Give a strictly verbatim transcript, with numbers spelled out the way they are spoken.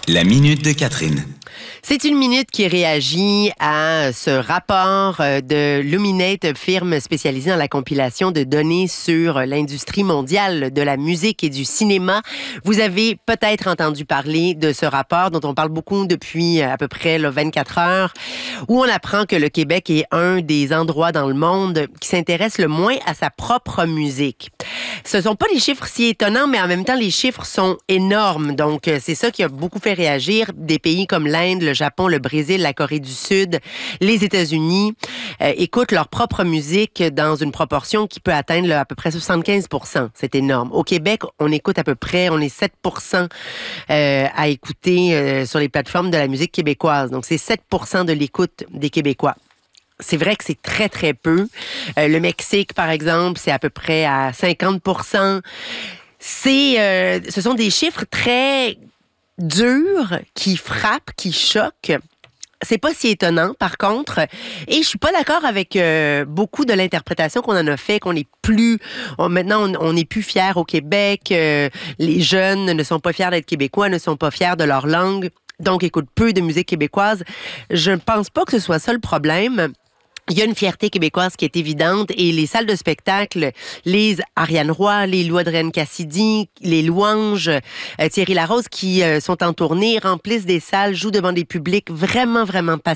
La minute de Catherine. C'est une minute qui réagit à ce rapport de Luminate, firme spécialisée dans la compilation de données sur l'industrie mondiale de la musique et du cinéma. Vous avez peut-être entendu parler de ce rapport dont on parle beaucoup depuis à peu près là, vingt-quatre heures, où on apprend que le Québec est un des endroits dans le monde qui s'intéresse le moins à sa propre musique. Ce ne sont pas des chiffres si étonnants, mais en même temps, les chiffres sont énormes. Donc, c'est ça qui a beaucoup fait réagir des pays comme l'Inde, le Japon, le Brésil, la Corée du Sud, les États-Unis euh, écoutent leur propre musique dans une proportion qui peut atteindre là, à peu près soixante-quinze pour cent. C'est énorme. Au Québec, on écoute à peu près, on est sept pour cent euh, à écouter euh, sur les plateformes de la musique québécoise. Donc, c'est sept pour cent de l'écoute des Québécois. C'est vrai que c'est très, très peu. Euh, le Mexique, par exemple, c'est à peu près à cinquante pour cent. C'est, euh, ce sont des chiffres très durs, qui frappent, qui choquent. C'est pas si étonnant, par contre. Et je suis pas d'accord avec euh, beaucoup de l'interprétation qu'on en a fait, qu'on est plus... On, maintenant, on, on est plus fiers au Québec. Euh, les jeunes ne sont pas fiers d'être québécois, ne sont pas fiers de leur langue, donc écoutent peu de musique québécoise. Je ne pense pas que ce soit ça le problème. Il y a une fierté québécoise qui est évidente et les salles de spectacle, les Ariane Roy, les Lou Adrienne Cassidy, les Louanges, euh, Thierry Larose qui euh, sont en tournée, remplissent des salles, jouent devant des publics vraiment, vraiment passionnés.